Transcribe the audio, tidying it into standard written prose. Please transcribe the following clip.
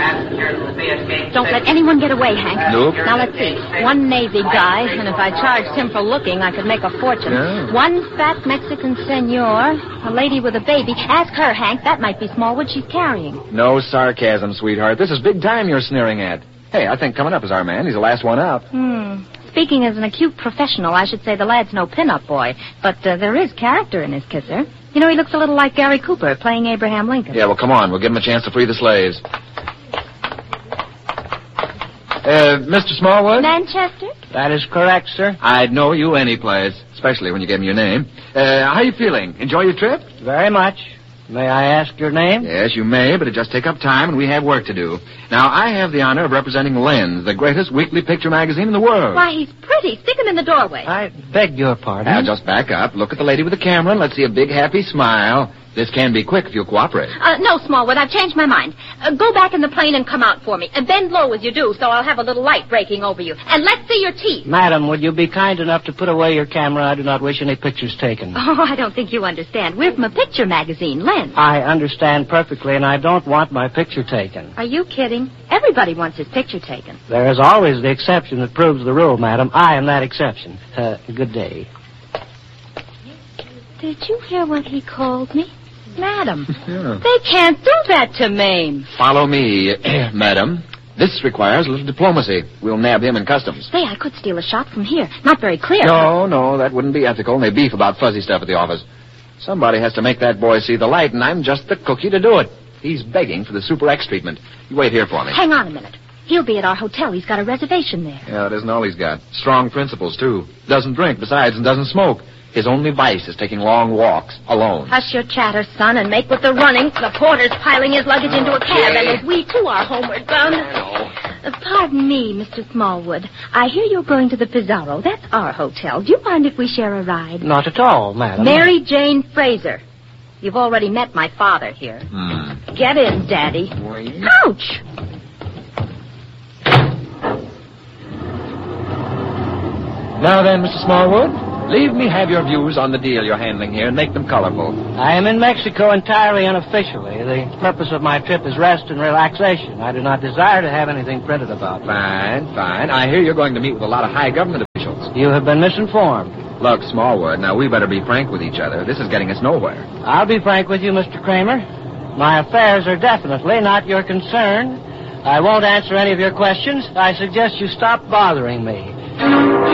passengers will be at gate Don't let anyone get away, Hank. Nope. Now, let's see. One Navy guy, and if I charged him for looking, I could make a fortune. Yeah. One fat Mexican senor, a lady with a baby. Ask her, Hank. That might be Smallwood she's carrying. No sarcasm, sweetheart. This is big time you're sneering at. Hey, I think coming up is our man. He's the last one out. Speaking as an acute professional, I should say the lad's no pin-up boy, but there is character in his kisser. You know, he looks a little like Gary Cooper playing Abraham Lincoln. Yeah, well, come on. We'll give him a chance to free the slaves. Mr. Smallwood? Manchester? That is correct, sir. I'd know you any place, especially when you gave me your name. How you feeling? Enjoy your trip? Very much. May I ask your name? Yes, you may, but it just take up time, and we have work to do. Now, I have the honor of representing Lens, the greatest weekly picture magazine in the world. Why, he's pretty. Stick him in the doorway. I beg your pardon. Now, just back up, look at the lady with the camera, and let's see a big, happy smile. This can be quick if you'll cooperate. No, Smallwood, I've changed my mind. Go back in the plane and come out for me. And bend low as you do, so I'll have a little light breaking over you. And let's see your teeth. Madam, would you be kind enough to put away your camera? I do not wish any pictures taken. Oh, I don't think you understand. We're from a picture magazine, Lens. I understand perfectly, and I don't want my picture taken. Are you kidding? Everybody wants his picture taken. There is always the exception that proves the rule, madam. I am that exception. Good day. Did you hear what he called me? Madam. Yeah. They can't do that to Mame. Follow me, madam. This requires a little diplomacy. We'll nab him in customs. Say, I could steal a shot from here. Not very clear. No, that wouldn't be ethical, and they beef about fuzzy stuff at the office. Somebody has to make that boy see the light, and I'm just the cookie to do it. He's begging for the Super X treatment. You wait here for me. Hang on a minute. He'll be at our hotel. He's got a reservation there. Yeah, that isn't all he's got. Strong principles, too. Doesn't drink, besides, and doesn't smoke. His only vice is taking long walks, alone. Hush your chatter, son, and make with the running. The porter's piling his luggage into a cab, and as we, too, are homeward bound. Pardon me, Mr. Smallwood. I hear you're going to the Pizarro. That's our hotel. Do you mind if we share a ride? Not at all, madam. Mary Jane Fraser. You've already met my father here. Get in, Daddy. Ouch! Now then, Mr. Smallwood, leave me have your views on the deal you're handling here and make them colorful. I am in Mexico entirely unofficially. The purpose of my trip is rest and relaxation. I do not desire to have anything printed about me. Fine. I hear you're going to meet with a lot of high government officials. You have been misinformed. Look, Smallwood, now we better be frank with each other. This is getting us nowhere. I'll be frank with you, Mr. Kramer. My affairs are definitely not your concern. I won't answer any of your questions. I suggest you stop bothering me.